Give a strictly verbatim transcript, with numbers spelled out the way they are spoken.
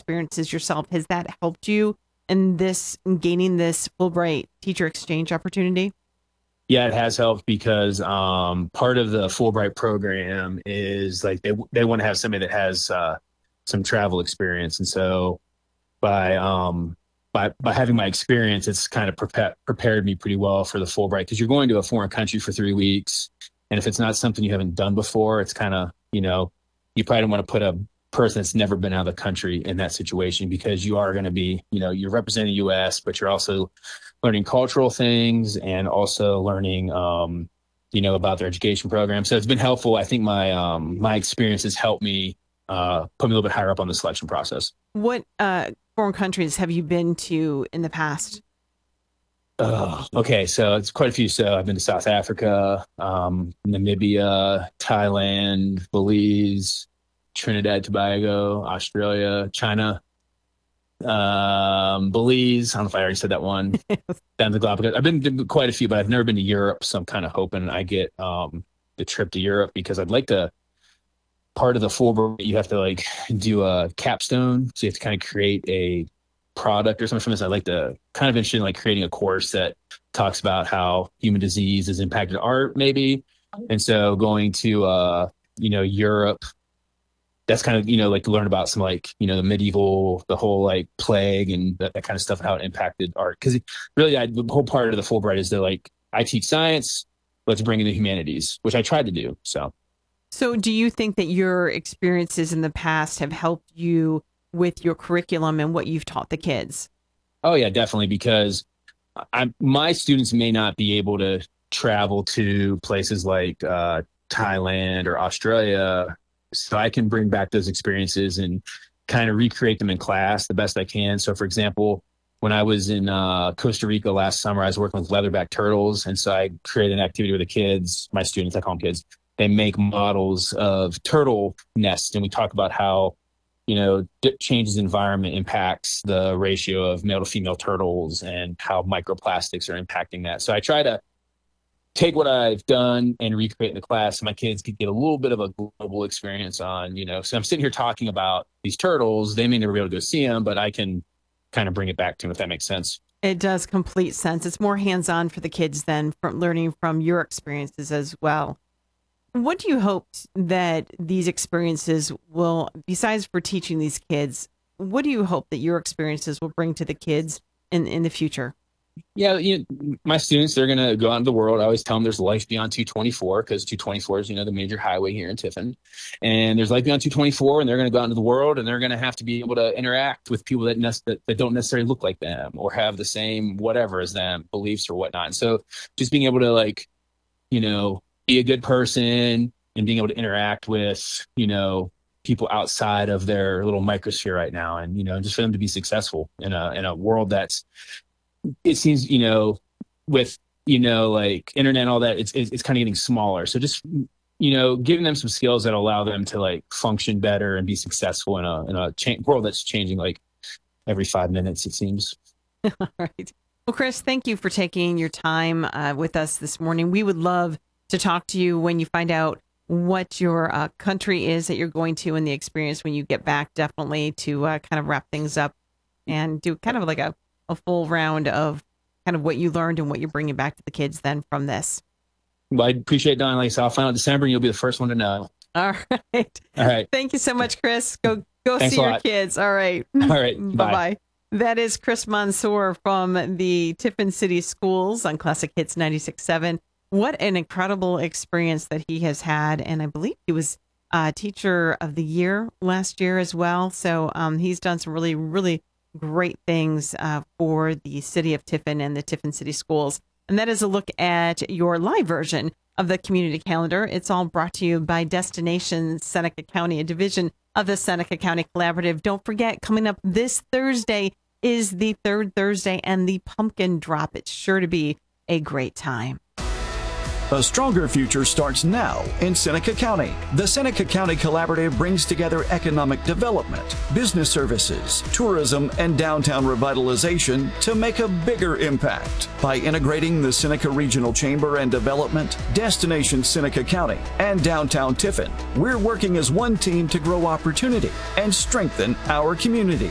experiences yourself. Has that helped you in this in gaining this Fulbright teacher exchange opportunity? Yeah, it has helped because um, part of the Fulbright program is like they they want to have somebody that has uh, some travel experience, and so by um, by by having my experience, it's kind of prepa- prepared me pretty well for the Fulbright because you're going to a foreign country for three weeks, and if it's not something you haven't done before, it's kind of you know you probably don't want to put a person that's never been out of the country in that situation because you are going to be you know you're representing the U S, but you're also learning cultural things and also learning, um, you know, about their education program. So it's been helpful. I think my um, my experience has helped me uh, put me a little bit higher up on the selection process. What uh, foreign countries have you been to in the past? Uh, okay, so it's quite a few. So I've been to South Africa, um, Namibia, Thailand, Belize, Trinidad, Tobago, Australia, China, um, Belize. I don't know if I already said that one. Down to Galapagos. I've been to quite a few, but I've never been to Europe. So I'm kind of hoping I get um, the trip to Europe because I'd like to. Part of the Fulbright, you have to like do a capstone. So you have to kind of create a product or something from this. I'd like to kind of interested in like creating a course that talks about how human disease has impacted art, maybe. And so going to uh, you know, Europe, that's kind of, you know, like to learn about some like, you know, the medieval, the whole like plague and that, that kind of stuff, how it impacted art. Because really, I, the whole part of the Fulbright is that like, I teach science, let's bring in the humanities, which I tried to do. So, So do you think that your experiences in the past have helped you with your curriculum and what you've taught the kids? oh yeah, definitely. Because I, my students may not be able to travel to places like uh, Thailand or Australia. So I can bring back those experiences and kind of recreate them in class the best I can. So, for example, when I was in uh, Costa Rica last summer, I was working with leatherback turtles. And so I created an activity with the kids, my students, I call them kids. They make models of turtle nests. And we talk about how, you know, d- changes in environment impacts the ratio of male to female turtles and how microplastics are impacting that. So I try to take what I've done and recreate in the class so my kids could get a little bit of a global experience on, you know, so I'm sitting here talking about these turtles. They may never be able to go see them, but I can kind of bring it back to them if that makes sense. It does complete sense. It's more hands-on for the kids than from learning from your experiences as well. What do you hope that these experiences will, besides for teaching these kids, what do you hope that your experiences will bring to the kids in, in the future? Yeah, you know, my students, they're going to go out into the world. I always tell them there's life beyond two twenty-four because two twenty-four is, you know, the major highway here in Tiffin. And there's life beyond two twenty-four, and they're going to go out into the world and they're going to have to be able to interact with people that, ne- that, that don't necessarily look like them or have the same whatever as them, beliefs or whatnot. And so just being able to, like, you know, be a good person and being able to interact with, you know, people outside of their little microsphere right now. And, you know, just for them to be successful in a, in a world that's, it seems, you know, with, you know, like internet and all that, it's, it's, it's kind of getting smaller. So just, you know, giving them some skills that allow them to like function better and be successful in a, in a cha- world that's changing like every five minutes, it seems. All right. Well, Chris, thank you for taking your time uh, with us this morning. We would love to talk to you when you find out what your uh, country is that you're going to and the experience when you get back, definitely to uh, kind of wrap things up and do kind of like a, a full round of kind of what you learned and what you're bringing back to the kids then from this. Well, I appreciate it, Don. Like, so I'll find out in December and you'll be the first one to know. All right. All right. Thank you so much, Chris. Go, go Thanks see a your lot. kids. All right. All right. Bye. Bye-bye. That is Chris Mansour from the Tiffin City Schools on Classic Hits ninety-six point seven. What an incredible experience that he has had. And I believe he was uh, Teacher of the Year last year as well. So um, he's done some really, really great things uh, for the city of Tiffin and the Tiffin City Schools. And that is a look at your live version of the community calendar. It's all brought to you by Destination Seneca County, a division of the Seneca County Collaborative. Don't forget, coming up this Thursday is the third Thursday and the pumpkin drop. It's sure to be a great time. A stronger future starts now in Seneca County. The Seneca County Collaborative brings together economic development, business services, tourism, and downtown revitalization to make a bigger impact. By integrating the Seneca Regional Chamber and Development, Destination Seneca County, and Downtown Tiffin, we're working as one team to grow opportunity and strengthen our community.